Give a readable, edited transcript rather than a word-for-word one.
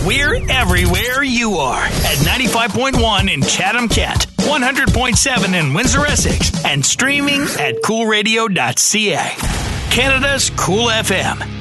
We're everywhere you are at 95.1 in Chatham-Kent, 100.7 in Windsor, Essex, and streaming at coolradio.ca. Canada's Cool FM.